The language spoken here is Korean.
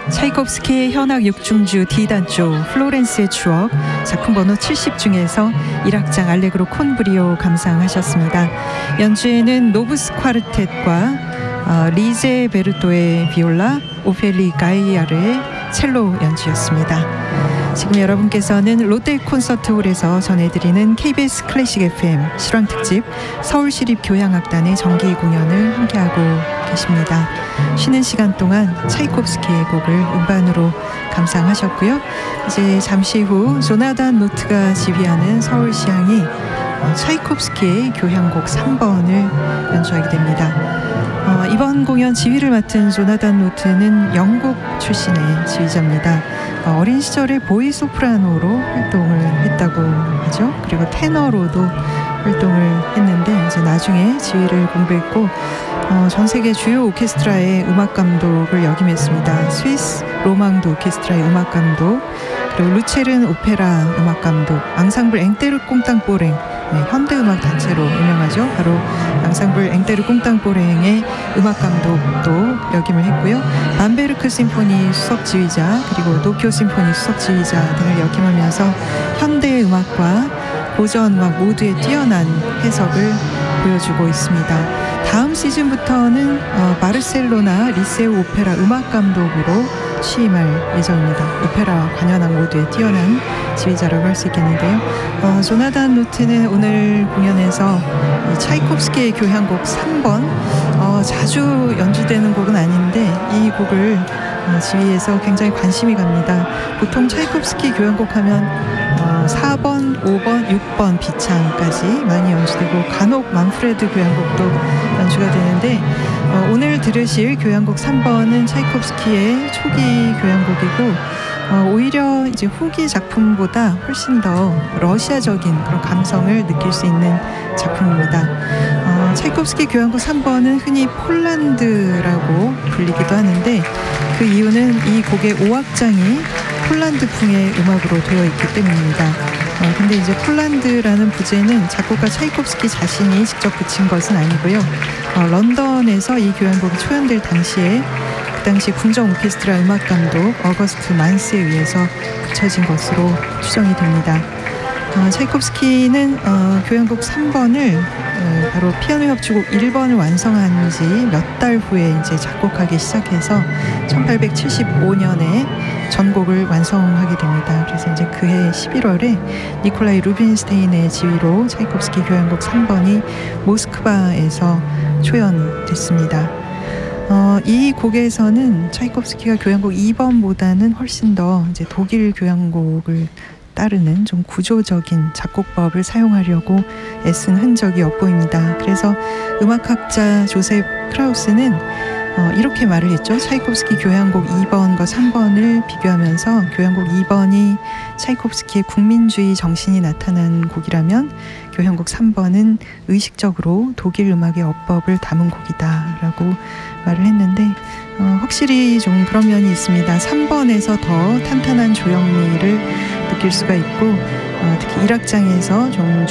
차이콥스키의 현악 6중주 D단조 플로렌스의 추억 작품 번호 70 중에서 1악장 알레그로 콘브리오 감상하셨습니다. 연주에는 노브스 콰르텟과 리제 베르토의 비올라, 오펠리 가이아르의 첼로 연주였습니다. 지금 여러분께서는 롯데 콘서트홀에서 전해드리는 KBS 클래식 FM 실황특집 서울시립교향악단의 정기 공연을 함께하고 계십니다. 쉬는 시간 동안 차이콥스키의 곡을 음반으로 감상하셨고요. 이제 잠시 후 조나단 노트가 지휘하는 서울시향이 차이콥스키의 교향곡 3번을 연주하게 됩니다. 이번 공연 지휘를 맡은 조나단 노트는 영국 출신의 지휘자입니다. 어린 시절에 보이 소프라노로 활동을 했다고 하죠. 그리고 테너로도 활동을 했는데 이제 나중에 지휘를 공부했고 전 세계 주요 오케스트라의 음악 감독을 역임했습니다. 스위스 로망도 오케스트라의 음악 감독, 그리고 루체른 오페라 음악 감독, 앙상블 앵테르 꽁땅뽀랭, 현대음악 단체로 유명하죠. 바로 앙상블 앵테르 꽁땅뽀랭의 음악 감독도 역임을 했고요. 밤베르크 심포니 수석 지휘자, 그리고 도쿄 심포니 수석 지휘자 등을 역임하면서 현대 음악과 고전 음악 모두의 뛰어난 해석을 보여주고 있습니다. 다음 시즌부터는 바르셀로나 리세우 오페라 음악 감독으로 취임할 예정입니다. 오페라 관현악 모두의 뛰어난 지휘자라고 할 수 있겠는데요. 조나단 노트는 오늘 공연에서 이 차이콥스키의 교향곡 3번 자주 연주되는 곡은 아닌데 이 곡을 지휘해서 굉장히 관심이 갑니다. 보통 차이콥스키 교향곡 하면 4번, 5번, 6번 비창까지 많이 연주되고 간혹 만프레드 교향곡도 연주가 되는데 오늘 들으실 교향곡 3번은 차이콥스키의 초기 교향곡이고 오히려 이제 후기 작품보다 훨씬 더 러시아적인 그런 감성을 느낄 수 있는 작품입니다. 차이콥스키 교향곡 3번은 흔히 폴란드라고 불리기도 하는데 그 이유는 이 곡의 5악장이 폴란드풍의 음악으로 되어 있기 때문입니다. 근데 이제 폴란드라는 부제는 작곡가 차이콥스키 자신이 직접 붙인 것은 아니고요. 런던에서 이 교향곡이 초연될 당시에 그 당시 궁정 오케스트라 음악 감독 어거스트 만스에 의해서 붙여진 것으로 추정이 됩니다. 차이콥스키는 교향곡 3번을 바로 피아노 협주곡 1번을 완성한 지 몇 달 후에 이제 작곡하기 시작해서 1875년에 전곡을 완성하게 됩니다. 그래서 이제 그해 11월에 니콜라이 루빈스테인의 지휘로 차이콥스키 교향곡 3번이 모스크바에서 초연됐습니다. 이 곡에서는 차이콥스키가 교향곡 2번보다는 훨씬 더 이제 독일 교향곡을 따르는 좀 구조적인 작곡법을 사용하려고 애쓴 흔적이 엿보입니다. 그래서 음악학자 조셉 크라우스는 이렇게 말을 했죠. 차이콥스키 교향곡 2번과 3번을 비교하면서 교향곡 2번이 차이콥스키의 국민주의 정신이 나타난 곡이라면 교향곡 3번은 의식적으로 독일 음악의 어법을 담은 곡이다 라고 말을 했는데 확실히 좀 그런 면이 있습니다. 3번에서 더 탄탄한 조형미를 느낄 수가 있고 특히 1악장에서 좀